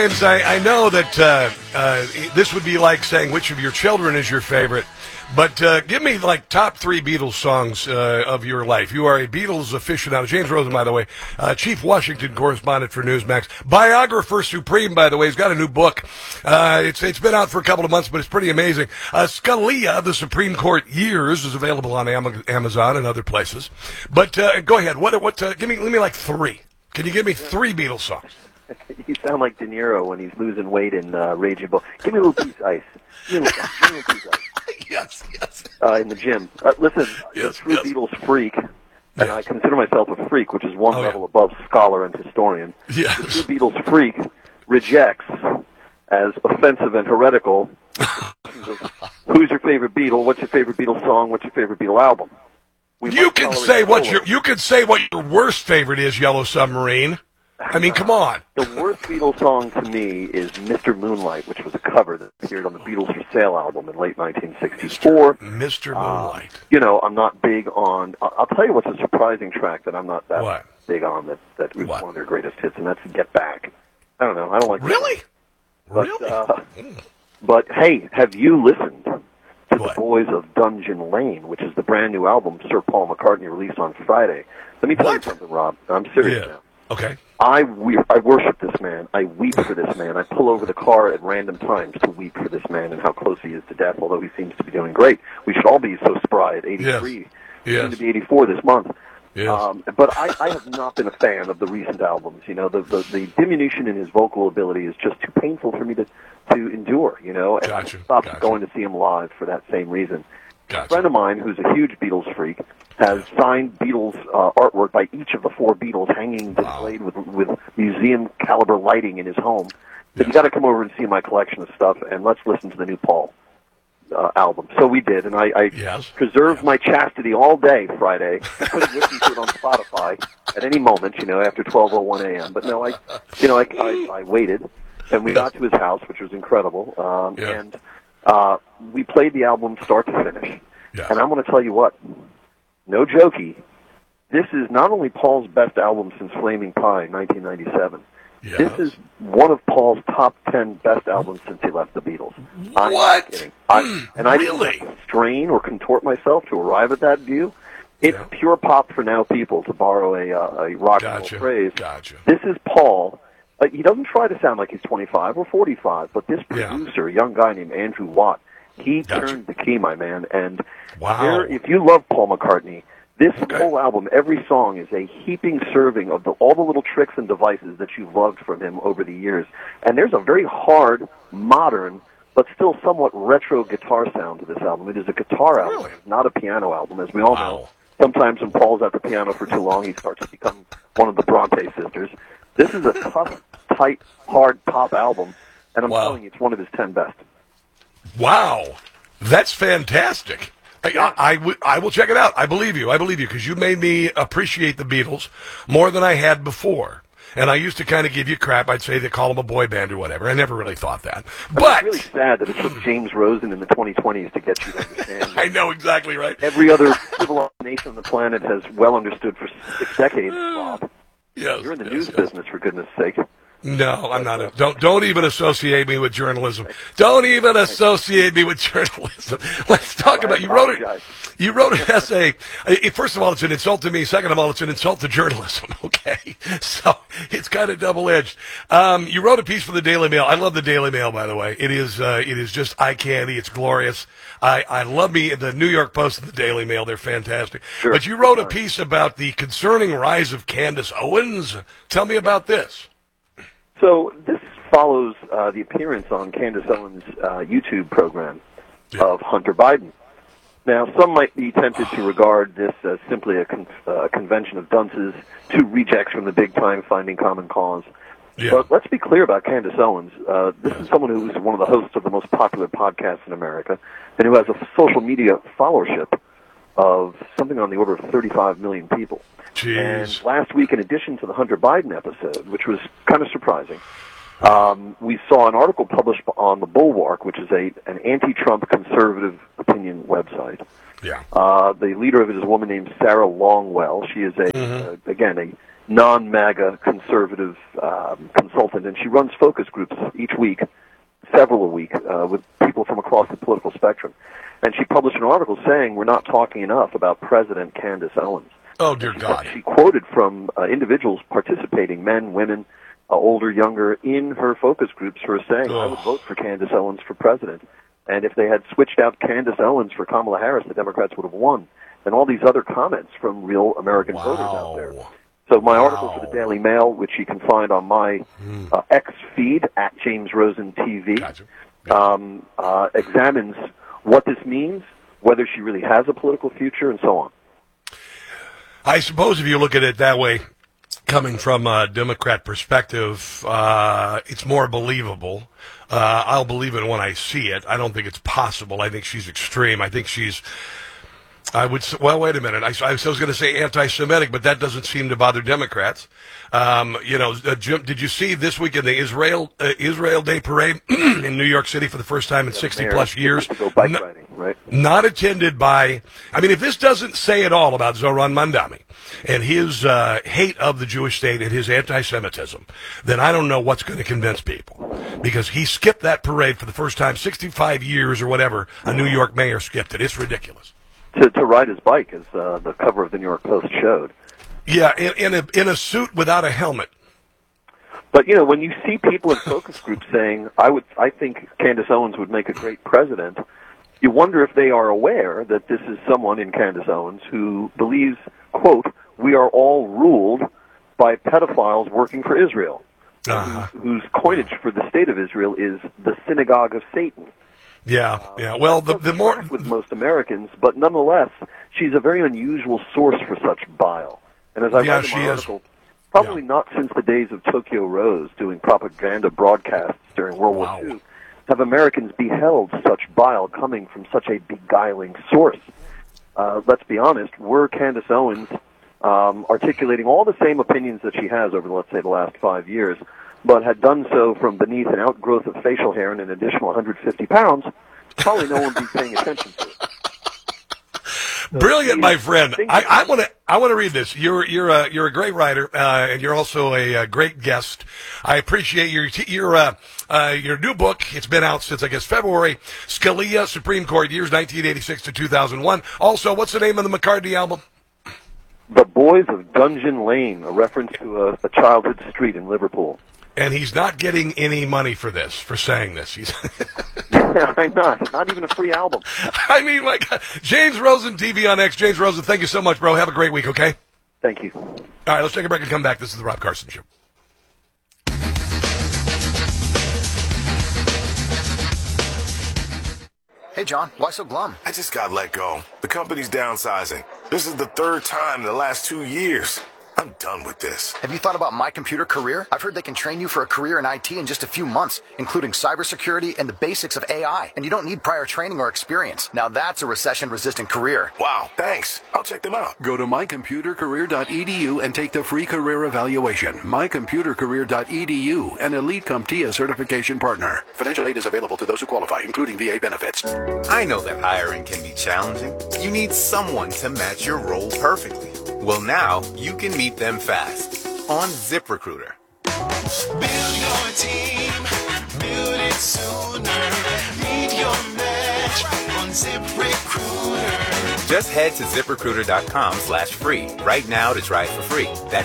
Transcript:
James, I know that this would be like saying which of your children is your favorite, but give me like top three Beatles songs of your life. You are a Beatles aficionado. James Rosen, by the way, Chief Washington correspondent for Newsmax, biographer supreme, by the way. He's got a new book. It's been out for a couple of months, but it's pretty amazing. Scalia, the Supreme Court Years, is available on Amazon and other places. But go ahead. Give me like three. Can you give me three Beatles songs? You sound like De Niro when he's losing weight in Raging Bull. Give me a little piece of ice. Give me a little piece of ice. Yes. In the gym. Listen, I'm a true Beatles freak, and I consider myself a freak, which is one level above scholar and historian. Yes. The true Beatles freak rejects as offensive and heretical who's your favorite Beatle, what's your favorite Beatles song, what's your favorite Beatle album. You can say what your worst favorite is, Yellow Submarine. I mean, come on. The worst Beatles song to me is Mr. Moonlight, which was a cover that appeared on the Beatles for Sale album in late 1964. Mr. Moonlight. I'm not big on... I'll tell you what's a surprising track that I'm not that big on that was one of their greatest hits, and that's Get Back. I don't know. I don't like Really? But, but, hey, have you listened to The Boys of Dungeon Lane, which is the brand new album Sir Paul McCartney released on Friday? Let me tell you something, Rob. I'm serious now. Okay. I worship this man. I weep for this man. I pull over the car at random times to weep for this man and how close he is to death, although he seems to be doing great. We should all be so spry at 83. Yes. Soon to be 84 this month. Yes. But I have not been a fan of the recent albums. The diminution in his vocal ability is just too painful for me to endure, and I stopped going to see him live for that same reason. A friend of mine who's a huge Beatles freak has signed Beatles artwork by each of the four Beatles hanging displayed with museum caliber lighting in his home. But you got to come over and see my collection of stuff, and let's listen to the new Paul album. So we did, and I preserved my chastity all day Friday. I could have listened to it on Spotify at any moment, after 12:01 a.m. But no, I waited, and we got to his house, which was incredible, and we played the album start to finish. Yeah. And I'm going to tell you what, no jokey, this is not only Paul's best album since Flaming Pie in 1997. Yes. This is one of Paul's top 10 best albums since he left the Beatles. I'm not kidding. I didn't have to strain or contort myself to arrive at that view. It's pure pop for now people, to borrow a rock and roll phrase. This is Paul. He doesn't try to sound like he's 25 or 45, but this producer, a young guy named Andrew Watt, he turned the key, my man. And if you love Paul McCartney, this whole album, every song is a heaping serving of all the little tricks and devices that you've loved from him over the years. And there's a very hard, modern, but still somewhat retro guitar sound to this album. It is a guitar album, not a piano album, as we all know. Sometimes when Paul's at the piano for too long, he starts to become one of the Bronte sisters. This is a tough, tight, hard pop album, and I'm telling you, it's one of his 10 best. Wow. That's fantastic. I will check it out. I believe you, because you made me appreciate the Beatles more than I had before. And I used to kind of give you crap. I'd say they call them a boy band or whatever. I never really thought that. But it's really sad that it took James Rosen in the 2020s to get you to understand. I know exactly right. Every other civilized nation on the planet has well understood for 6 decades, Bob. Yes, You're in the news business, for goodness sake. No, I'm not. Don't even associate me with journalism. Don't even associate me with journalism. Let's talk about. You wrote an essay. First of all, it's an insult to me. Second of all, it's an insult to journalism. Okay, so it's kind of double-edged. You wrote a piece for the Daily Mail. I love the Daily Mail, by the way. It is just eye candy. It's glorious. I love the New York Post and the Daily Mail. They're fantastic. Sure. But you wrote a piece about the concerning rise of Candace Owens. Tell me about this. So this follows the appearance on Candace Owens' YouTube program of Hunter Biden. Now, some might be tempted to regard this as simply a convention of dunces, two rejects from the big time finding common cause. Yeah. But let's be clear about Candace Owens. This is someone who is one of the hosts of the most popular podcasts in America and who has a social media followership of something on the order of 35 million people. Jeez. And last week, in addition to the Hunter Biden episode, which was kind of surprising, We saw an article published on the Bulwark, which is an anti-Trump conservative opinion website. Yeah. The leader of it is a woman named Sarah Longwell. She is again, a non-MAGA conservative consultant, and she runs focus groups each week, several a week, with people from across the political spectrum. And she published an article saying we're not talking enough about President Candace Owens. Oh, dear God. She quoted from individuals participating, men, women, older, younger, in her focus groups who are saying, I would vote for Candace Owens for president. And if they had switched out Candace Owens for Kamala Harris, the Democrats would have won. And all these other comments from real American voters out there. So my article for the Daily Mail, which you can find on my X feed, at James Rosen TV, examines what this means, whether she really has a political future, and so on. I suppose if you look at it that way, coming from a Democrat perspective, it's more believable. I'll believe it when I see it. I don't think it's possible. I think she's extreme. I think she's... wait a minute. I was going to say anti-Semitic, but that doesn't seem to bother Democrats. Jim, did you see this week in the Israel Day Parade in New York City for the first time in 60-plus years? Bike riding, right? Not attended by... I mean, if this doesn't say it all about Zohran Mamdani and his hate of the Jewish state and his anti-Semitism, then I don't know what's going to convince people. Because he skipped that parade for the first time, 65 years or whatever, a New York mayor skipped it. It's ridiculous. To ride his bike, as the cover of the New York Post showed. Yeah, in a suit without a helmet. But when you see people in focus groups saying, "I think Candace Owens would make a great president," you wonder if they are aware that this is someone in Candace Owens who believes, quote, "We are all ruled by pedophiles working for Israel," whose coinage for the state of Israel is the synagogue of Satan. Yeah. Well, the more with most Americans, but nonetheless, she's a very unusual source for such bile. And as I read in my article, probably not since the days of Tokyo Rose doing propaganda broadcasts during World War II have Americans beheld such bile coming from such a beguiling source. Let's be honest, were Candace Owens articulating all the same opinions that she has over, let's say, the last 5 years, but had done so from beneath an outgrowth of facial hair and an additional 150 pounds, probably no one would be paying attention to it. So brilliant, my friend. I want to read this. You're a great writer, and you're also a great guest. I appreciate your new book. It's been out since, I guess, February. Scalia, Supreme Court, years 1986 to 2001. Also, what's the name of the McCartney album? The Boys of Dungeon Lane, a reference to a childhood street in Liverpool. And he's not getting any money for this, for saying this. He's I'm not even a free album. I mean, my God. James Rosen, TV on X. James Rosen, thank you so much, bro. Have a great week, okay? Thank you. All right, let's take a break and come back. This is the Rob Carson Show. Hey, John, why so glum? I just got let go. The company's downsizing. This is the third time in the last 2 years. I'm done with this. Have you thought about My Computer Career? I've heard they can train you for a career in IT in just a few months, including cybersecurity and the basics of AI. And you don't need prior training or experience. Now that's a recession-resistant career. Wow, thanks. I'll check them out. Go to mycomputercareer.edu and take the free career evaluation. Mycomputercareer.edu, an Elite CompTIA certification partner. Financial aid is available to those who qualify, including VA benefits. I know that hiring can be challenging. You need someone to match your role perfectly. Well, now you can meet them fast on ZipRecruiter. Build your team, build it sooner. Meet your match on ZipRecruiter. Just head to ZipRecruiter.com/free right now to try it for free. That's